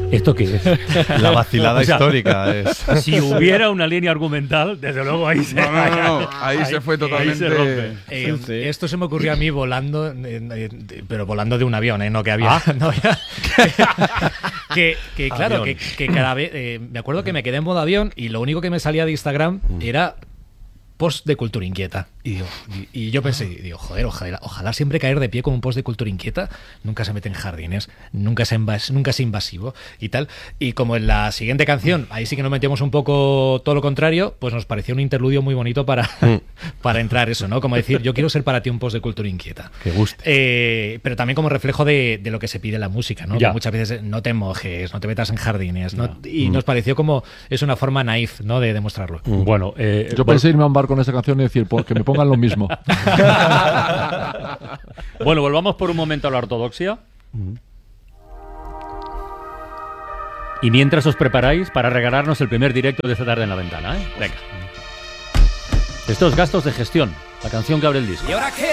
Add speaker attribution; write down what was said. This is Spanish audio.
Speaker 1: ¿Esto qué es?
Speaker 2: La vacilada histórica es.
Speaker 1: Si hubiera una línea argumental, desde luego ahí se...
Speaker 3: Ahí se fue totalmente.
Speaker 1: Ahí se rompe.
Speaker 4: Esto se me ocurrió a mí volando, pero volando de un avión, no que había... no había que claro, que cada vez... me acuerdo que me quedé en modo avión y lo único que me salía de Instagram era post de Cultura Inquieta. Y yo pensé, digo, joder, ojalá siempre caer de pie con un post de Cultura Inquieta. Nunca se mete en jardines, nunca es invasivo y tal. Y como en la siguiente canción, ahí sí que nos metíamos un poco todo lo contrario, pues nos pareció un interludio muy bonito para entrar eso, ¿no? Como decir, yo quiero ser para ti un post de Cultura Inquieta.
Speaker 2: Que guste.
Speaker 4: Pero también como reflejo de lo que se pide en la música, ¿no? Que muchas veces no te mojes, no te metas en jardines, ¿no? Y nos pareció como es una forma naif, ¿no? De demostrarlo.
Speaker 1: Bueno,
Speaker 5: yo pensé irme a un bar con esta canción y decir, que me pongan lo mismo.
Speaker 1: Bueno, volvamos por un momento a la ortodoxia. Y mientras os preparáis para regalarnos el primer directo de esta tarde en La Ventana, ¿eh? Venga. Estos gastos de gestión, la canción que abre el disco.